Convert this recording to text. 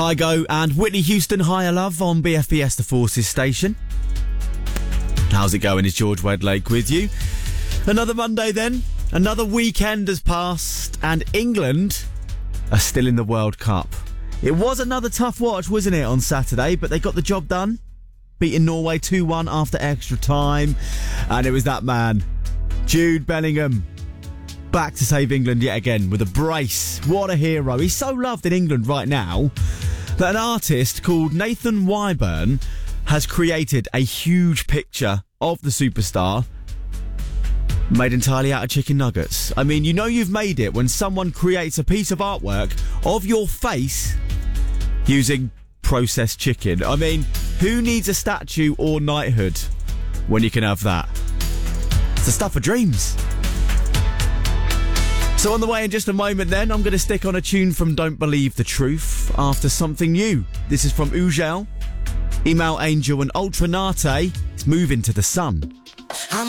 Kygo and Whitney Houston, Higher Love on BFBS The Forces station. How's it going? It's George Wedlake with you. Another Monday then. Another weekend has passed and England are still in the World Cup. It was another tough watch, wasn't it, on Saturday, but they got the job done, beating Norway 2-1 after extra time. And it was that man, Jude Bellingham, back to save England yet again with a brace. What a hero. He's so loved in England right now that an artist called Nathan Wyburn has created a huge picture of the superstar made entirely out of chicken nuggets. I mean, you know you've made it when someone creates a piece of artwork of your face using processed chicken. I mean, who needs a statue or knighthood when you can have that? It's the stuff of dreams. So on the way in just a moment then, I'm going to stick on a tune from Don't Believe the Truth after something new. This is from Ugel, Email Angel and Ultranate. It's Moving to the Sun. I'm